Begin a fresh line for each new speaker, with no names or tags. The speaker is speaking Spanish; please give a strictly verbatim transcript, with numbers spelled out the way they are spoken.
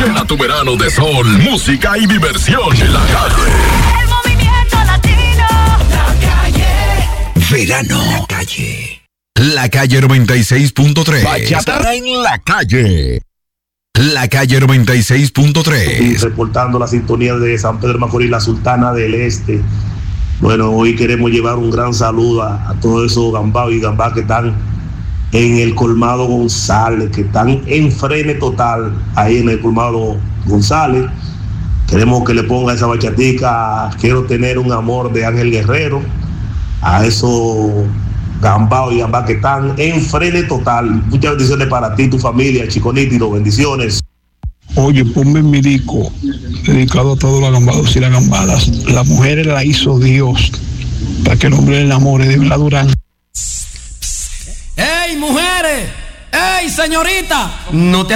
Llena tu verano de sol, música y diversión en la calle.
El movimiento latino. La calle.
Verano. La calle. La calle noventa y seis punto tres.
Bachata en la calle.
La calle noventa y seis punto tres.
Reportando la sintonía de San Pedro de Macorís, la Sultana del Este. Bueno, hoy queremos llevar un gran saludo a, a todos esos gambas y gambas que están en el colmado González, que están en frene total ahí en el colmado González. Queremos que le ponga esa bachatica, Quiero tener un amor, de Ángel Guerrero, a esos gambao y gambá que están en frene total. Muchas bendiciones para ti, tu familia, Chico Nítido, bendiciones.
Oye, ponme mi disco dedicado a todos los gambados y las gambadas. Las mujeres la hizo Dios para que el hombre le enamore de Bla Durán.
¡Ey, mujeres! ¡Ey, señorita! No te